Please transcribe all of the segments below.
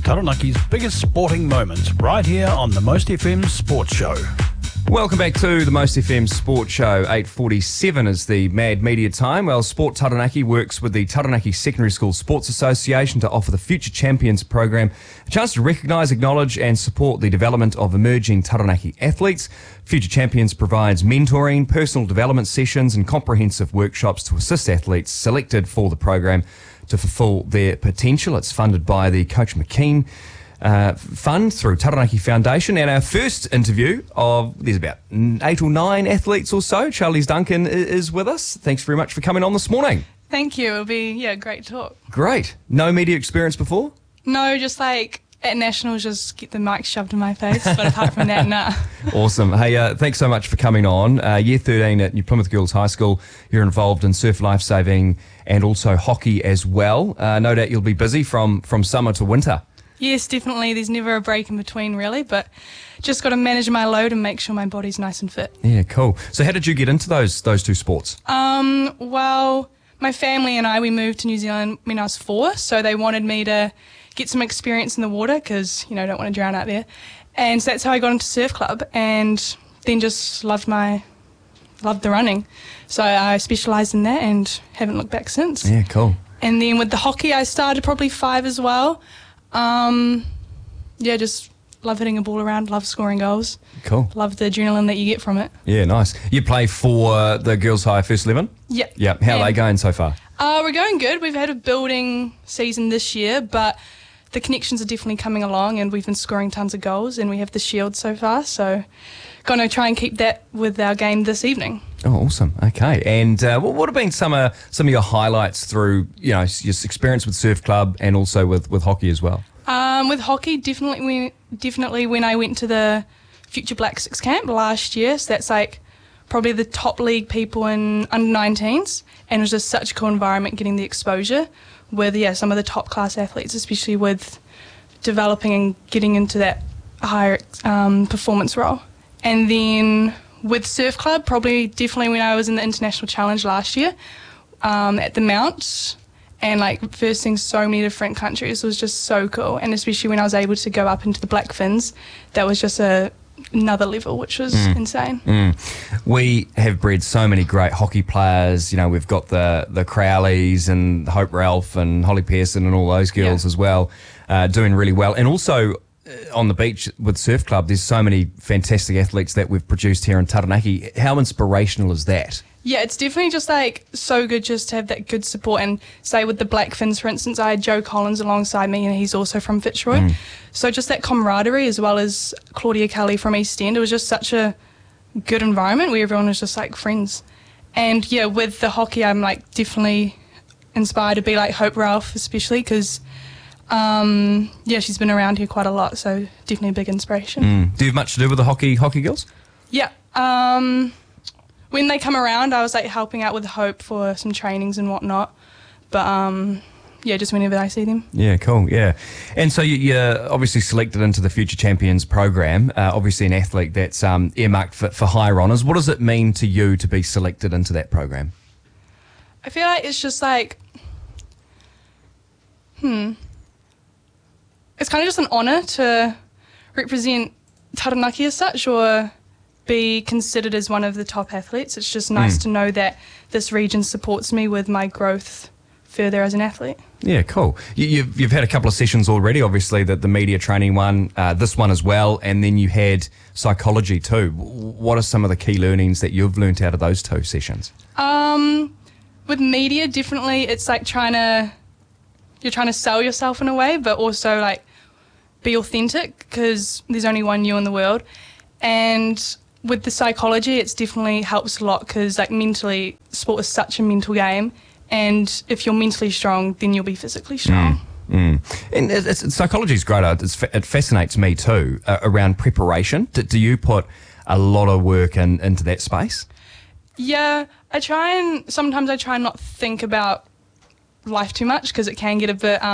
Taranaki's biggest sporting moments right here on the Most FM Sports Show. Welcome back to the Most FM Sports Show. 8:47 is the mad media time. Well, Sport Taranaki works with the Taranaki Secondary School Sports Association to offer the Future Champions program a chance to recognise, acknowledge and support the development of emerging Taranaki athletes. Future Champions provides mentoring, personal development sessions and comprehensive workshops to assist athletes selected for the program to fulfil their potential. It's funded by the Coach McKean Fund through Taranaki Foundation. And our first interview there's about 8 or 9 athletes or so. Charlize Duncan is with us. Thanks very much for coming on this morning. Thank you. It'll be, great talk. Great. No media experience before? No, just like at Nationals, just get the mic shoved in my face. But apart from that, nah. Awesome. Hey, thanks so much for coming on. Year 13 at New Plymouth Girls High School. You're involved in surf lifesaving and also hockey as well. No doubt you'll be busy from summer to winter. Yes, definitely. There's never a break in between, really, but just got to manage my load and make sure my body's nice and fit. Yeah, cool. So how did you get into those two sports? Well, my family and we moved to New Zealand when I was 4, so they wanted me to get some experience in the water because, don't want to drown out there. And so that's how I got into surf club and then just loved the running. So I specialised in that and haven't looked back since. Yeah, cool. And then with the hockey, I started probably 5 as well. Just love hitting a ball around, love scoring goals. Cool. Love the adrenaline that you get from it. Yeah, nice. You play for the Girls High First 11? Yep. Yep. How are they going so far? We're going good. We've had a building season this year, but the connections are definitely coming along and we've been scoring tons of goals and we have the shield so far, so going to try and keep that with our game this evening. Oh, awesome. Okay. And what have been some of your highlights through, your experience with surf club and also with hockey as well? With hockey, definitely when I went to the Future Black Six camp last year, so that's like probably the top league people in under-19s, and it was just such a cool environment getting the exposure with some of the top class athletes, especially with developing and getting into that higher performance role. And then with surf club, definitely when I was in the International Challenge last year at the Mount, and versing so many different countries was just so cool. And especially when I was able to go up into the Blackfins, that was just another level, which was insane. We have bred so many great hockey players. We've got the Crowleys and Hope Ralph and Holly Pearson and all those girls as well, doing really well. And also on the beach with Surf Club, there's so many fantastic athletes that we've produced here in Taranaki. How inspirational is that? Yeah, it's definitely just so good just to have that good support. And say with the Blackfins, for instance, I had Joe Collins alongside me and he's also from Fitzroy. So just that camaraderie, as well as Claudia Kelly from East End, it was just such a good environment where everyone was just friends. And with the hockey, I'm definitely inspired to be like Hope Ralph, especially because she's been around here quite a lot, so definitely a big inspiration. Do you have much to do with the hockey girls? Yeah. When they come around, I was helping out with Hope for some trainings and whatnot. But just whenever I see them. Yeah, cool. Yeah, and so you're obviously selected into the Future Champions program. Obviously, an athlete that's earmarked for higher honours. What does it mean to you to be selected into that program? I feel it's just it's kind of just an honour to represent Taranaki as such, or be considered as one of the top athletes. It's just nice to know that this region supports me with my growth further as an athlete. Yeah, cool. You've had a couple of sessions already, obviously, the media training one, this one as well, and then you had psychology too. What are some of the key learnings that you've learnt out of those 2 sessions? With media, definitely it's you're trying to sell yourself in a way, but also be authentic because there's only one you in the world. And with the psychology, it's definitely helps a lot because mentally, sport is such a mental game, and if you're mentally strong, then you'll be physically strong. And psychology is great. It fascinates me too around preparation. Do you put a lot of work into that space? Yeah, sometimes I try and not think about life too much because it can get a bit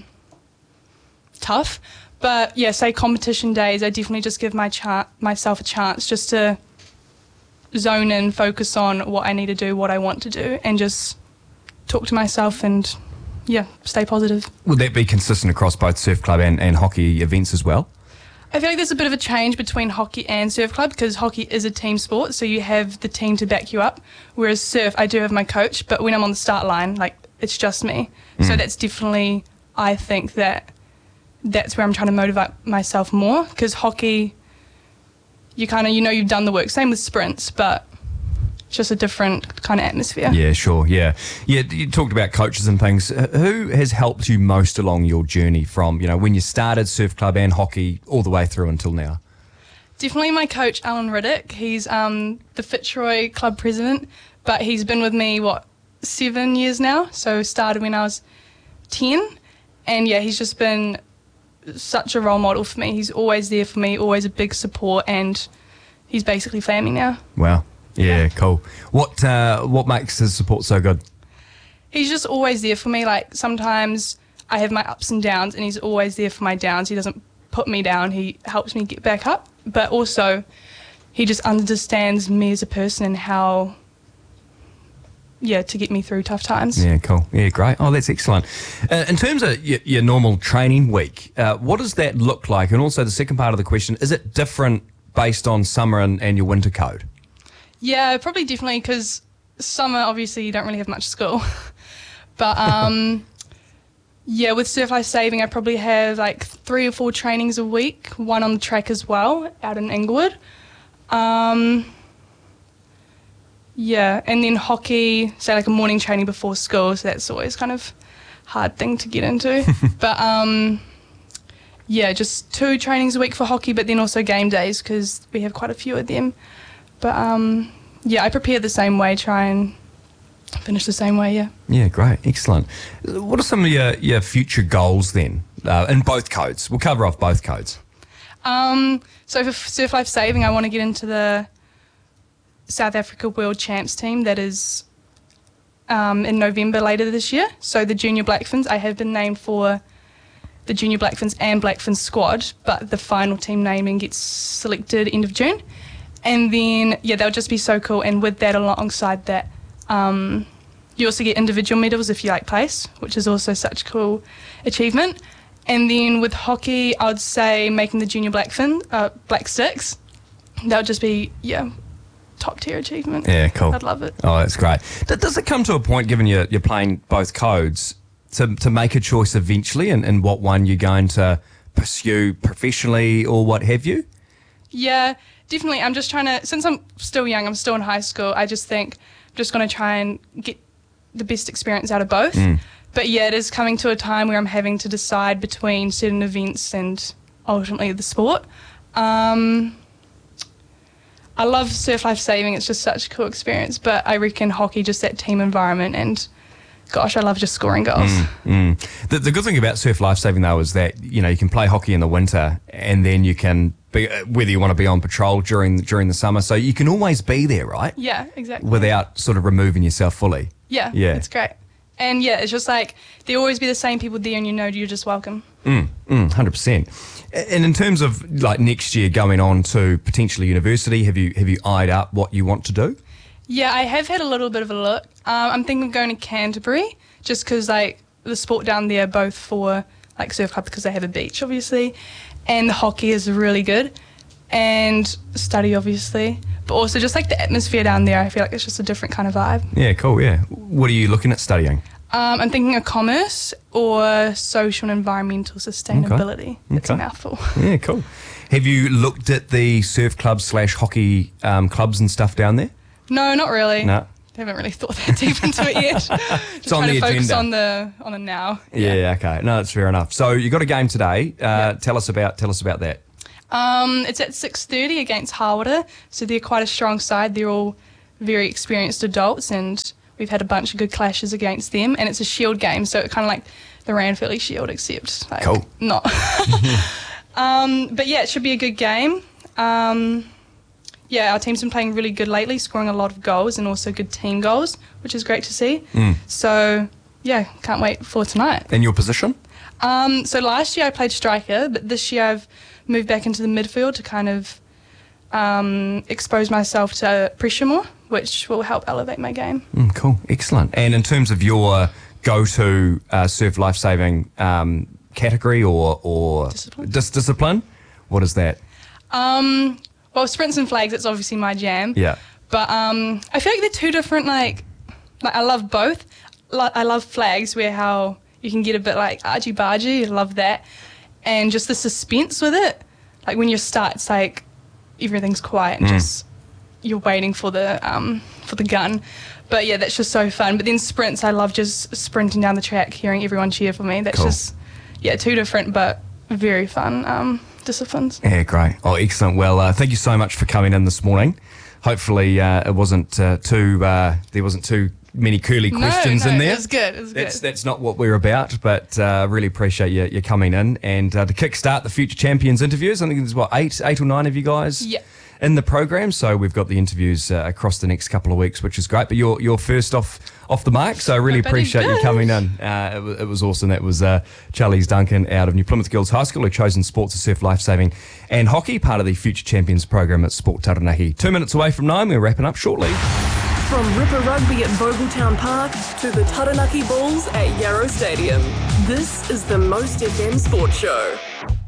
tough. But say competition days, I definitely just give myself a chance just to zone in, focus on what I need to do, what I want to do, and just talk to myself and stay positive. Would that be consistent across both surf club and hockey events as well? I feel like there's a bit of a change between hockey and surf club because hockey is a team sport, so you have the team to back you up. Whereas surf, I do have my coach, but when I'm on the start line, like, it's just me. So that's definitely, I think that's where I'm trying to motivate myself more, because hockey, you kind of, you've done the work. Same with sprints, but it's just a different kind of atmosphere. Yeah, sure, yeah. Yeah, you talked about coaches and things. Who has helped you most along your journey from, when you started surf club and hockey all the way through until now? Definitely my coach, Alan Riddick. He's the Fitzroy club president, but he's been with me, 7 years now? So started when I was 10. And yeah, he's just been such a role model for me. He's always there for me, always a big support, and he's basically family now. Wow. Yeah, cool. What makes his support so good? He's just always there for me. Like, sometimes I have my ups and downs, and he's always there for my downs. He doesn't put me down. He helps me get back up. But also, he just understands me as a person and how, to get me through tough times. Yeah, cool. Yeah, great. Oh, that's excellent. In terms of your normal training week, what does that look like? And also the second part of the question, is it different based on summer and your winter code? Yeah, probably definitely, because summer, obviously, you don't really have much school. But, with surf life saving, I probably have like 3 or 4 trainings a week, one on the track as well, out in Inglewood. And then hockey, say like a morning training before school, so that's always kind of hard thing to get into. But, just 2 trainings a week for hockey, but then also game days, because we have quite a few of them. But, I prepare the same way, try and finish the same way, yeah. Yeah, great. Excellent. What are some of your future goals then, in both codes? We'll cover off both codes. So for Surf Life Saving, I want to get into the South Africa World Champs team that is in November later this year. So the Junior Blackfins, I have been named for the Junior Blackfins and Blackfins squad, but the final team naming gets selected end of June. And then, they'll just be so cool. And with that, alongside that, you also get individual medals if you place, which is also such a cool achievement. And then with hockey, I would say making the Junior Black Six. That would just be, top tier achievement. Yeah, cool. I'd love it. Oh, that's great. Does it come to a point, given you're playing both codes, to make a choice eventually in what one you're going to pursue professionally or what have you? Yeah, definitely. I'm just trying to, since I'm still young, I'm still in high school, I just think I'm just going to try and get the best experience out of both. But it is coming to a time where I'm having to decide between certain events and ultimately the sport. I love Surf Life Saving, it's just such a cool experience, but I reckon hockey, just that team environment, and gosh, I love just scoring goals. The good thing about Surf Life Saving though is that, you can play hockey in the winter and then you can be, whether you want to be on patrol during the summer, so you can always be there, right? Yeah, exactly. Without sort of removing yourself fully. Yeah, it's great. And it's just like, there'll always be the same people there and you're just welcome. 100%. And in terms of like next year going on to potentially university, have you eyed up what you want to do? Yeah, I have had a little bit of a look. I'm thinking of going to Canterbury, just because the sport down there, both for surf club because they have a beach obviously, and the hockey is really good, and study obviously, but also just the atmosphere down there. I feel like it's just a different kind of vibe. Yeah, cool. Yeah. What are you looking at studying? I'm thinking of commerce or social and environmental sustainability. Okay. It's a mouthful. Yeah, cool. Have you looked at the surf club / hockey clubs and stuff down there? No, not really. No. I haven't really thought that deep into it yet. Just on trying the to focus agenda. on the now. Yeah, okay. No, that's fair enough. So you got a game today. Tell us about that. It's at 6:30 against Harwater. So they're quite a strong side. They're all very experienced adults, and we've had a bunch of good clashes against them. And it's a shield game, so it's kind of like the Ranfurly Shield, except cool. Not. But it should be a good game. Our team's been playing really good lately, scoring a lot of goals and also good team goals, which is great to see. So, can't wait for tonight. And your position? So last year I played striker, but this year I've moved back into the midfield to kind of expose myself to pressure more, which will help elevate my game. Cool, excellent. And in terms of your go-to surf lifesaving category or discipline? What is that? Well, sprints and flags, it's obviously my jam. Yeah. But I feel like they're two different, like I love both. I love flags where how you can get a bit like argy-bargy. I love that. And just the suspense with it. Like when you start, it's like everything's quiet and just you're waiting for the gun. But yeah, that's just so fun. But then sprints, I love just sprinting down the track, hearing everyone cheer for me. That's cool. just, two different but very fun disciplines. Yeah, great. Oh, excellent. Well, thank you so much for coming in this morning. Hopefully it wasn't there wasn't too many curly questions in there. It was good. It was good. That's not what we're about, but really appreciate you coming in. And to kickstart the Future Champions interviews, I think there's, eight or nine of you guys in the program. So we've got the interviews across the next couple of weeks, which is great. But you're first off the mark, so I really appreciate you coming in. It was awesome. That was Charlize Duncan out of New Plymouth Girls High School, who chosen sports to surf, lifesaving and hockey, part of the Future Champions program at Sport Taranaki. 2 minutes away from 9, we're wrapping up shortly. From Ripper Rugby at Vogeltown Park to the Taranaki Bulls at Yarrow Stadium, this is the Most FM Sports Show.